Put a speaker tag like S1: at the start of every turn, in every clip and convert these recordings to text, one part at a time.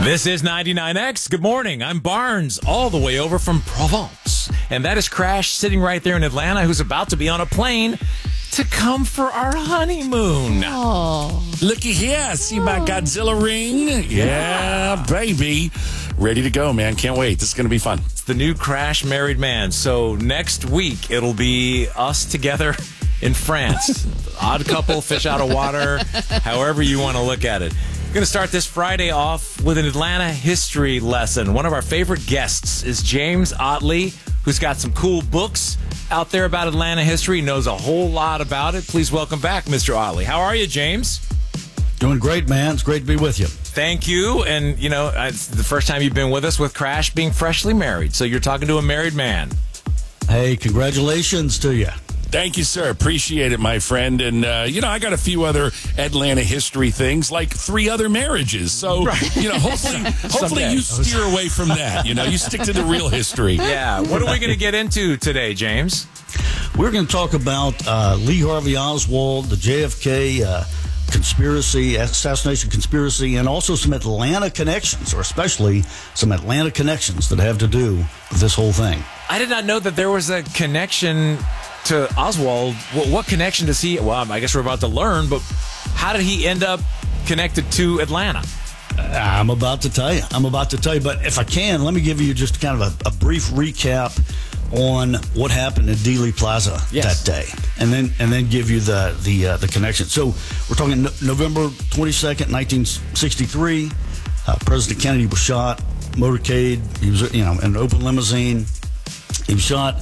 S1: This is 99X. Good morning. I'm Barnes, all the way over from Provence. And that is Crash sitting right there in Atlanta, who's about to be on a plane to come for our honeymoon.
S2: Oh.
S3: Looky here. See my Godzilla ring? Yeah, baby. Ready to go, man. Can't wait. This is going to be fun.
S1: It's the new Crash Married Man. So next week, it'll be us together in France. Odd couple, fish out of water, however you want to look at it. We're going to start this Friday off with an Atlanta history lesson. One of our favorite guests is James Ottley, who's got some cool books out there about Atlanta history, knows a whole lot about it. Please welcome back, Mr. Ottley. How are you, James?
S4: Doing great, man. It's great to be with you.
S1: Thank you. And, you know, it's the first time you've been with us with Crash being freshly married. So you're talking to a married man.
S4: Hey, congratulations to you.
S3: Thank you, sir. Appreciate it, my friend. And, I got a few other Atlanta history things, like 3 other marriages. So, hopefully you steer away from that. You stick to the real history.
S1: Yeah. What are we going to get into today, James?
S4: We're going to talk about Lee Harvey Oswald, the JFK assassination conspiracy, and also some Atlanta connections, or especially some Atlanta connections that have to do with this whole thing.
S1: I did not know that there was a connection to Oswald. What connection does he? Well, I guess we're about to learn, but how did he end up connected to Atlanta?
S4: I'm about to tell you. But if I can, let me give you just kind of a brief recap on what happened at Dealey Plaza that day, and then give you the connection. So we're talking November 22nd, 1963. President Kennedy was shot, motorcade. He was, in an open limousine. He was shot.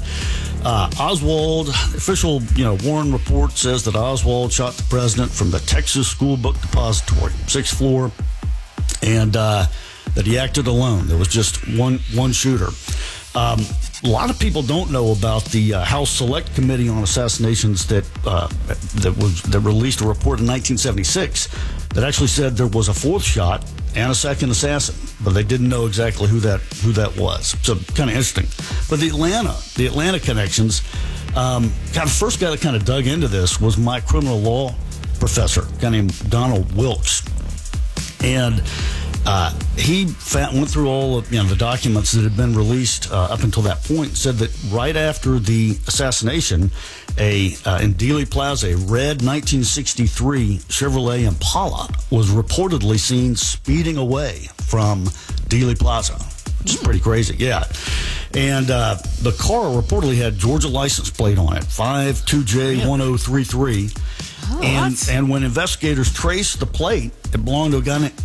S4: Oswald, official, Warren report says that Oswald shot the president from the Texas School Book Depository, 6th floor, and that he acted alone. There was just one shooter. A lot of people don't know about the House Select Committee on Assassinations that released a report in 1976 that actually said there was a 4th shot and a 2nd assassin, but they didn't know exactly who that was. So kind of interesting. But the Atlanta connections, first guy that kind of dug into this was my criminal law professor, a guy named Donald Wilkes, and he went through all of the documents that had been released up until that point. Said that right after the assassination, in Dealey Plaza, a red 1963 Chevrolet Impala was reportedly seen speeding away from Dealey Plaza, which is pretty crazy. Yeah, and the car reportedly had Georgia license plate on it, 52J1033. And when investigators traced the plate, it belonged to a guy